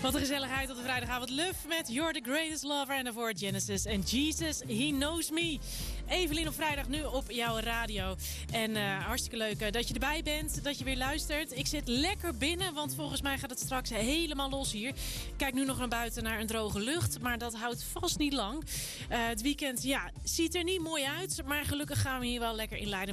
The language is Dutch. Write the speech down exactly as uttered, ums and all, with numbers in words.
Wat een gezelligheid op de vrijdagavond. Luf met You're the Greatest Lover. En daarvoor Genesis en Jesus, He Knows Me. Evelien op vrijdag nu op jouw radio. En uh, hartstikke leuk uh, dat je erbij bent, dat je weer luistert. Ik zit lekker binnen, want volgens mij gaat het straks helemaal los hier. Ik kijk nu nog naar buiten naar een droge lucht, maar dat houdt vast niet lang. Uh, het weekend, ja, ziet er niet mooi uit, maar gelukkig gaan we hier wel lekker in Leiden.